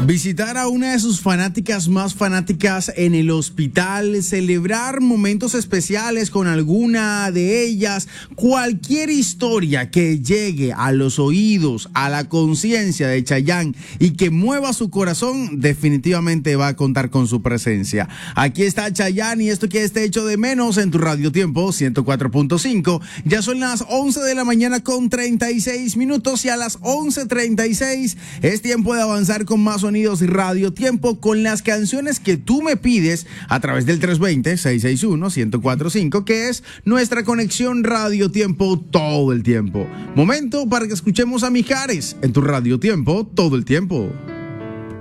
Visitar a una de sus fanáticas más fanáticas en el hospital, celebrar momentos especiales con alguna de ellas, cualquier historia que llegue a los oídos, a la conciencia de Chayanne y que mueva su corazón, definitivamente va a contar con su presencia. Aquí está Chayanne y esto que te echo de menos en tu Radio Tiempo 104.5. Ya son las 11 de la mañana con 36 minutos y a las 11:36 es tiempo de avanzar con más sonidos y Radio Tiempo con las canciones que tú me pides a través del 320-661-1045, que es nuestra conexión Radio Tiempo todo el tiempo. Momento para que escuchemos a Mijares en tu Radio Tiempo todo el tiempo.